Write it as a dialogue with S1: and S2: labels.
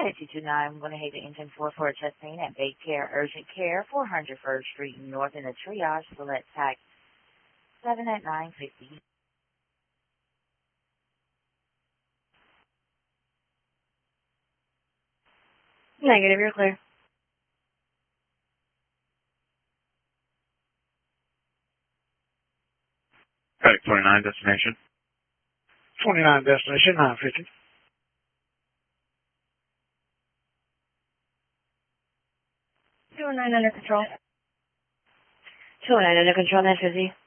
S1: United 229, I'm going to hit the engine 44 chest pain at Bay Care Urgent Care, 400 First Street North in the Triage. Select tax 7 at 950.
S2: Negative, you're clear.
S3: Credit 29 destination.
S4: 29 destination, 950.
S2: 209 under control.
S1: 209 under control, 950.